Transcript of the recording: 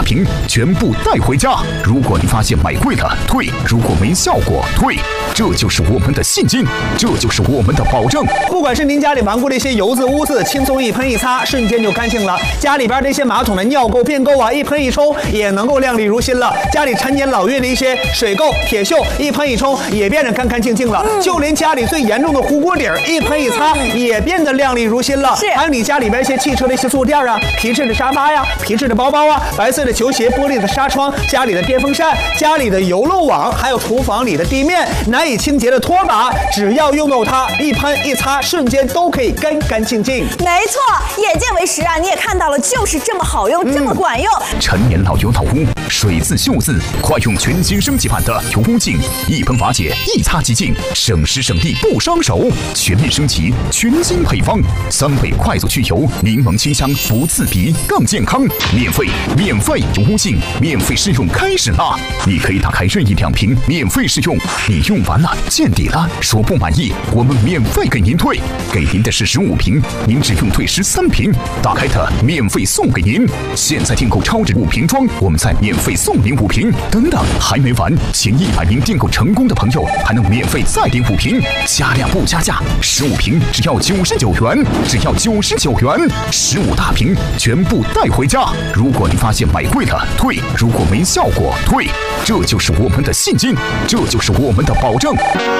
瓶全部带回家。如果你发现买贵了退，如果没效果退，这就是我们的信心，这就是我们的保证。 不管是您家里顽固的一些油渍污渍，轻松一喷一擦，瞬间就干净了；家里边这些马桶的尿垢、便垢啊，一喷一冲也能够亮丽如新了；家里陈年老月的一些水垢、铁锈，一喷一冲也变得干干净净了。就连家里最严重的糊锅底儿，一喷一擦也变得亮丽如新了。还有你家里边一些汽车的一些坐垫啊、皮质的沙发呀、皮质的包包啊、白色的球鞋、玻璃的纱窗、家里的电风扇、家里的油漏网，还有厨房里的地面难以清洁的拖把，只要用到它，一喷一擦，瞬间都可以干干净净。 没错，眼见为实啊！你也看到了，就是这么好用，这么管用。 陈年老油老污，水渍锈渍，快用全新升级版的油污净，一喷瓦解，一擦即净，省时省力不伤手。全面升级，全新配方，3倍快速去油，柠檬清香不刺鼻，更健康。免费油污净，免费试用开始啦！你可以打开任意2瓶，免费试用。你用完了见底了，说不满意，我们免费给您退，给您的是15瓶，您只用退13瓶，打开它免费送给您。现在订购超值5瓶装，我们再免费送您5瓶。等等，还没完，前100名订购成功的朋友还能免费再领5瓶，加量不加价，15瓶只要99元，只要99元，15大瓶全部带回家。如果你发现买贵了退，如果没效果退，这就是我们的信心，这就是我们的保证。